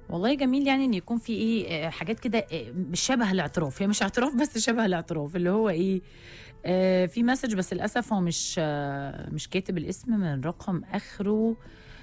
والله جميل يعني ان يكون في ايه حاجات كده مش شبه الاعتراف، هي مش اعتراف بس شبه الاعتراف، اللي هو ايه في مسج بس للاسف هو مش كاتب الاسم من رقم اخره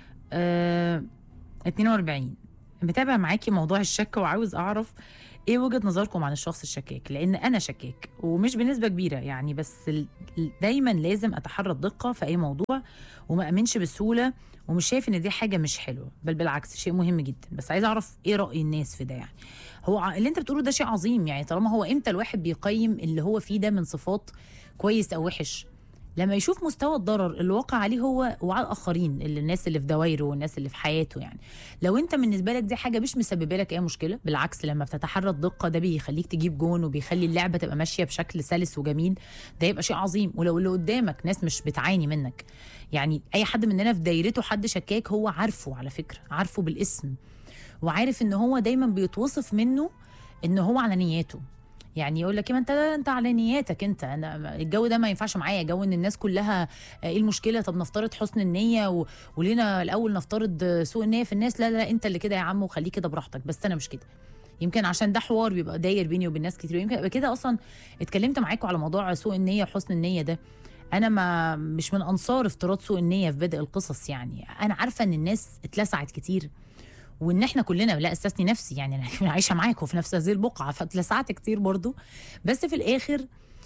42. متابع معاكي موضوع الشك وعاوز اعرف ايه وجهة نظركم عن الشخص الشكاك، لان انا شكاك ومش بنسبة كبيرة يعني، بس دايما لازم اتحرى الدقة في اي موضوع وما امنش بسهولة، ومش شايف ان دي حاجة مش حلوة، بل بالعكس شيء مهم جدا. بس عايز اعرف ايه رأي الناس في ده يعني. هو اللي انت بتقوله ده شيء عظيم يعني، طالما هو امتى الواحد بيقيم اللي هو فيه ده من صفات كويس او وحش؟ لما يشوف مستوى الضرر اللي وقع عليه هو وعلى الاخرين، اللي الناس اللي في دوايره والناس اللي في حياته يعني. لو انت بالنسبه لك دي حاجه مش مسببه لك اي مشكله، بالعكس لما بتتحرى الدقه ده بيخليك تجيب جون وبيخلي اللعبه تبقى ماشيه بشكل سلس وجميل، ده يبقى شيء عظيم. ولو اللي قدامك ناس مش بتعاني منك، يعني اي حد مننا في دايرته حد شكاك هو عارفه، على فكره عارفه بالاسم، وعارف ان هو دايما بيتوصف منه ان هو على نياته. يعني يقول لك ما انت على نياتك انت، انا الجو ده ما ينفعش معايا، جو ان الناس كلها ايه المشكله؟ طب نفترض حسن النيه ولينا الاول نفترض سوء النيه في الناس. لا لا انت اللي كده يا عم وخليك كده براحتك، بس انا مش كده. يمكن عشان ده حوار بيبقى داير بيني وبين ناس كتير، يمكن ابقى كده اصلا اتكلمت معاكم على موضوع سوء النيه وحسن النيه ده. انا ما مش من انصار افتراض سوء النيه في بدء القصص يعني. انا عارفه ان الناس اتلسعت كتير، وان احنا كلنا، لا استثني نفسي يعني، انا عايشه معاكم في نفس هذه البقعه فاتلسعت كتير برضو. بس في الاخر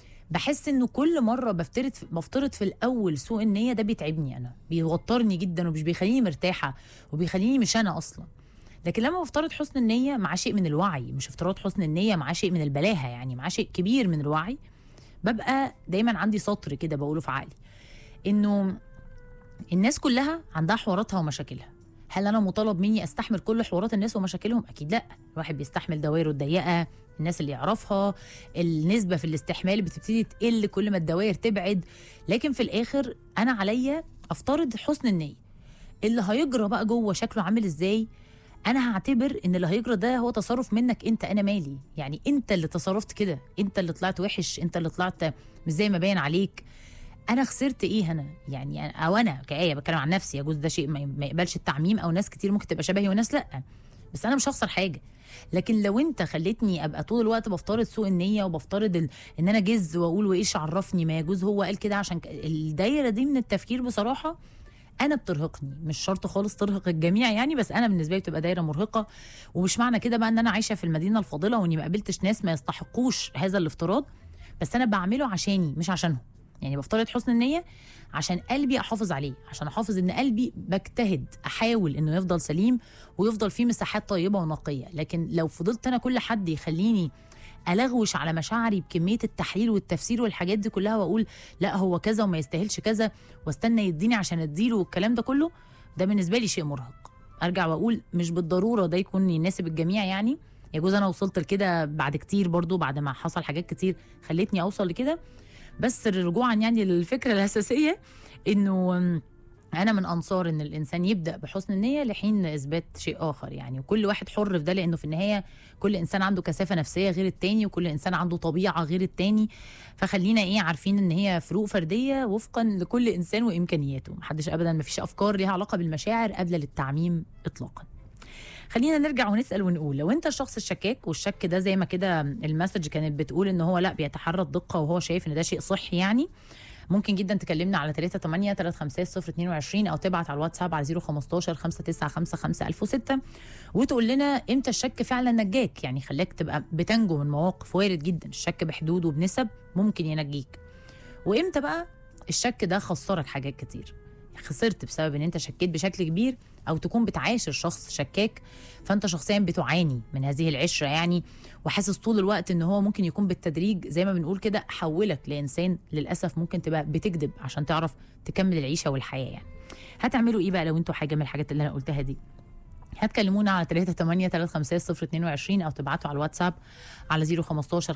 بحس انه كل مره بفترض في الاول سوء النيه ده بيتعبني، انا بيوترني جدا ومش بيخليني مرتاحه وبيخليني مش انا اصلا. لكن لما بفترض حسن النيه مع شيء من الوعي، مش افتراض حسن النيه مع شيء من البلاهه يعني، مع شيء كبير من الوعي، ببقى دايما عندي سطر كده بقوله في عقلي انه الناس كلها عندها حواراتها ومشاكلها. هل انا مطالب مني استحمل كل حوارات الناس ومشاكلهم؟ اكيد لا. الواحد بيستحمل دوائره الضيقه، الناس اللي يعرفها، النسبه في الاستحمال بتبتدي تقل كل ما الدوائر تبعد. لكن في الاخر انا عليا افترض حسن النيه. اللي هيجرى بقى جوه شكله عامل ازاي، انا هعتبر ان اللي هيجرى ده هو تصرف منك انت، انا مالي يعني، انت اللي تصرفت كده، انت اللي طلعت وحش، انت اللي طلعت مش زي ما باين عليك. انا خسرت ايه هنا يعني؟ او انا كآية بتكلم عن نفسي، يجوز ده شيء ما يقبلش التعميم، او ناس كتير ممكن تبقى شبهي وناس لا، بس انا مش هخسر حاجه. لكن لو انت خليتني ابقى طول الوقت بفترض سوء النيه وبفترض ان انا جز واقول وايش عرفني، ما يجوز هو قال كده عشان الدايره دي من التفكير بصراحه انا بترهقني. مش شرط خالص ترهق الجميع يعني، بس انا بالنسبه لي بتبقى دايره مرهقه. ومش معنى كده بقى ان انا عايشه في المدينه الفاضله واني ما قابلتش ناس ما يستحقوش هذا الافتراض، بس انا بعمله عشاني مش عشانهم. يعني بفترض حسن النيه عشان قلبي احافظ عليه، عشان احافظ ان قلبي بجتهد احاول انه يفضل سليم ويفضل فيه مساحات طيبه ونقيه. لكن لو فضلت انا كل حد يخليني الغوش على مشاعري بكميه التحليل والتفسير والحاجات دي كلها، واقول لا هو كذا وما يستاهلش كذا، واستنى يديني عشان اديله والكلام ده كله، ده بالنسبه لي شيء مرهق. ارجع واقول مش بالضروره ده يكون يناسب الجميع يعني. يجوز انا وصلت لكده بعد كتير برضو، بعد ما حصل حاجات كتير خلتني اوصل لكده. بس رجوعا يعني للفكره الاساسيه، انه انا من انصار ان الانسان يبدا بحسن النيه لحين اثبات شيء اخر يعني. وكل واحد حر في ده، لانه في النهايه كل انسان عنده كثافه نفسيه غير التاني، وكل انسان عنده طبيعه غير التاني. فخلينا ايه عارفين ان هي فروق فرديه وفقا لكل انسان وامكانياته. محدش ابدا، مفيش افكار ليها علاقه بالمشاعر قابله للتعميم اطلاقا. خلينا نرجع ونسال ونقول، لو انت الشخص الشكاك، والشك ده زي ما كده المسج كانت بتقول ان هو لا بيتحرى الدقه وهو شايف ان ده شيء صحي يعني، ممكن جدا تكلمنا على 38 350 022 او تبعت على الواتساب على 015 5955 1006 وتقول لنا امتى الشك فعلا نجاك، يعني خلاك تبقى بتنجو من مواقف. وارد جدا الشك بحدود وبنسب ممكن ينجيك. وامتى بقى الشك ده خسرك حاجات كتير، خسرت بسبب ان انت شكيت بشكل كبير، او تكون بتعاشر شخص شكاك فانت شخصيا بتعاني من هذه العشره يعني، وحاسس طول الوقت ان هو ممكن يكون بالتدريج زي ما بنقول كده حولك لانسان للاسف ممكن تبقى بتكذب عشان تعرف تكمل العيشه والحياه يعني. هتعملوا ايه بقى لو انتوا حاجه من الحاجات اللي انا قلتها دي؟ هتكلمونا على 38 350 022 او تبعتوا على الواتساب على 015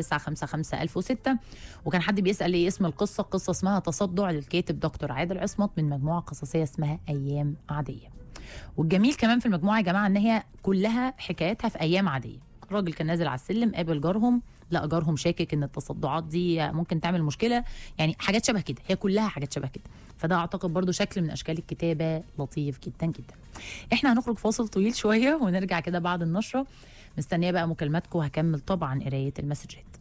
5955 1006. وكان حد بيسال ايه اسم القصه؟ قصه اسمها تصدع للكاتب دكتور عادل عصمت من مجموعه قصصيه اسمها ايام عاديه. والجميل كمان في المجموعه يا جماعه ان هي كلها حكاياتها في ايام عاديه. الراجل كان نازل على السلم قابل جارهم، لا جارهم شاكك ان التصدعات دي ممكن تعمل مشكله، يعني حاجات شبه كده، هي كلها حاجات شبه كده. فده اعتقد برضو شكل من اشكال الكتابه لطيف جدا جدا. احنا هنخرج فاصل طويل شويه ونرجع كده بعد النشره. مستنيه بقى مكالماتكم، وهكمل طبعا قرايه المسجات.